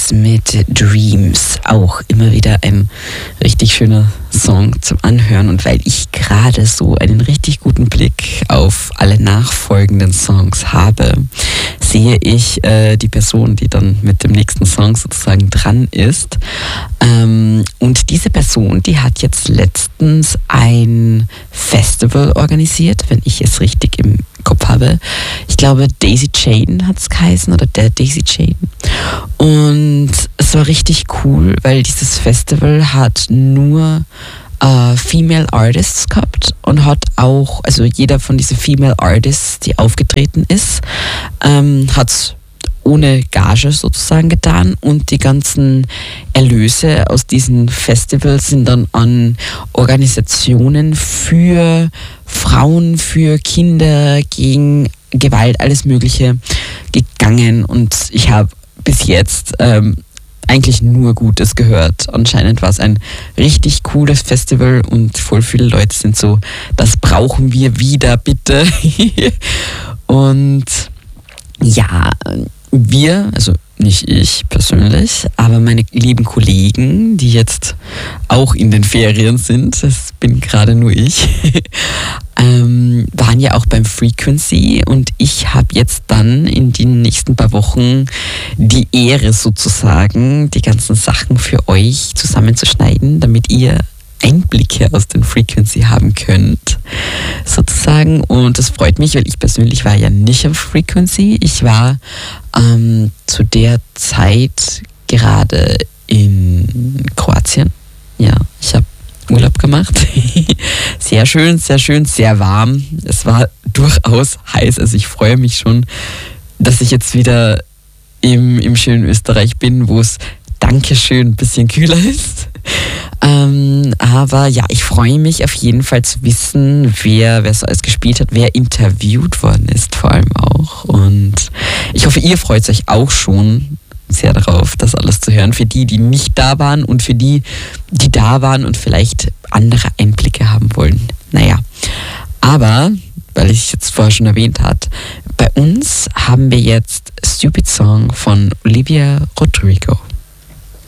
Hendrix mit Dreams. Auch immer wieder ein richtig schöner Song zum Anhören. Und weil ich gerade so einen richtig guten Blick auf alle nachfolgenden Songs habe, sehe ich die Person, die dann mit dem nächsten Song sozusagen dran ist. Und diese Person, die hat jetzt letztens ein Festival organisiert, wenn ich es richtig im Kopf habe. Ich glaube, Daisy Chain hat es geheißen oder der Daisy Chain. Und es war richtig cool, weil dieses Festival hat nur Female Artists gehabt und hat auch, also jeder von diesen Female Artists, die aufgetreten ist, hat es ohne Gage sozusagen getan und die ganzen Erlöse aus diesen Festivals sind dann an Organisationen für Frauen, für Kinder, gegen Gewalt, alles Mögliche gegangen und ich habe bis jetzt eigentlich nur Gutes gehört. Anscheinend war es ein richtig cooles Festival und voll viele Leute sind so, das brauchen wir wieder, bitte. Und ja, wir, also nicht ich persönlich, aber meine lieben Kollegen, die jetzt auch in den Ferien sind, das bin gerade nur ich, waren ja auch beim Frequency und ich habe jetzt dann in den nächsten paar Wochen die Ehre sozusagen, die ganzen Sachen für euch zusammenzuschneiden, damit ihr Einblicke aus den Frequency haben könnt, sozusagen. Und das freut mich, weil ich persönlich war ja nicht am Frequency. Ich war zu der Zeit gerade in Kroatien. Ja, ich habe Urlaub gemacht. Sehr schön, sehr warm. Es war durchaus heiß. Also ich freue mich schon, dass ich jetzt wieder im schönen Österreich bin, wo es Dankeschön ein bisschen kühler ist. Aber ja, ich freue mich auf jeden Fall zu wissen, wer so alles gespielt hat, wer interviewt worden ist vor allem auch. Und ich hoffe, ihr freut euch auch schon sehr darauf, das alles zu hören. Für die, die nicht da waren und für die, die da waren und vielleicht andere Einblicke haben wollen. Naja, aber, weil ich es jetzt vorher schon erwähnt habe, bei uns haben wir jetzt Stupid Song von Olivia Rodrigo.